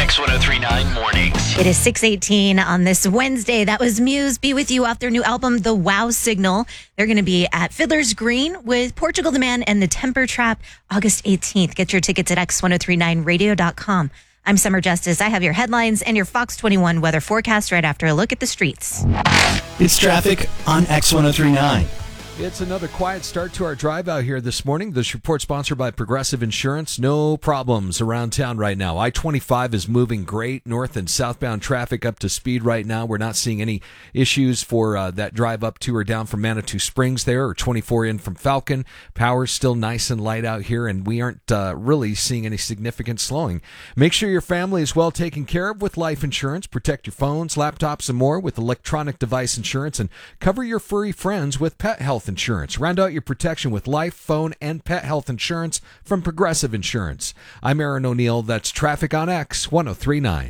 X1039 Mornings. It is 6:18 on this Wednesday. That was Muse Be With You off their new album, The Wow Signal. They're going to be at Fiddler's Green with Portugal the Man and the Temper Trap August 18th. Get your tickets at x1039radio.com. I'm Summer Justice. I have your headlines and your Fox 21 weather forecast right after a look at the streets. It's traffic on X1039. It's another quiet start to our drive out here this morning. This report sponsored by Progressive Insurance. No problems around town right now. I-25 is moving great. North and southbound traffic up to speed right now. We're not seeing any issues for that drive up to or down from Manitou Springs there, or 24 in from Falcon. Power's still nice and light out here, and we aren't really seeing any significant slowing. Make sure your family is well taken care of with life insurance. Protect your phones, laptops, and more with electronic device insurance, and cover your furry friends with pet health insurance. Round out your protection with life, phone, and pet health insurance from Progressive Insurance. I'm Aaron O'Neill. That's Traffic on X1039.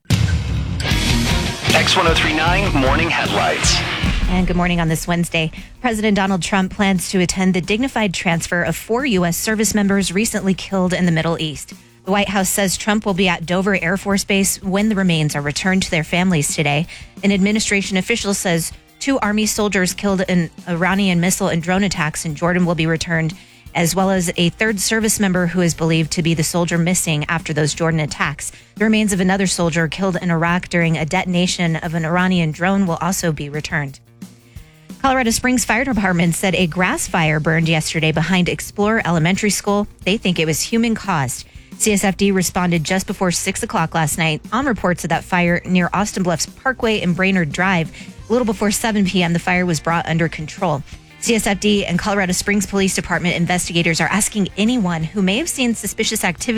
X1039 Morning Headlights. And good morning on this Wednesday. President Donald Trump plans to attend the dignified transfer of 4 U.S. service members recently killed in the Middle East. The White House says Trump will be at Dover Air Force Base when the remains are returned to their families today. An administration official says 2 Army soldiers killed in Iranian missile and drone attacks in Jordan will be returned, as well as a 3rd service member who is believed to be the soldier missing after those Jordan attacks. The remains of another soldier killed in Iraq during a detonation of an Iranian drone will also be returned. Colorado Springs Fire Department said a grass fire burned yesterday behind Explorer Elementary School. They think it was human-caused. CSFD responded just before 6 o'clock last night on reports of that fire near Austin Bluffs Parkway and Brainerd Drive. A little before 7 p.m., the fire was brought under control. CSFD and Colorado Springs Police Department investigators are asking anyone who may have seen suspicious activity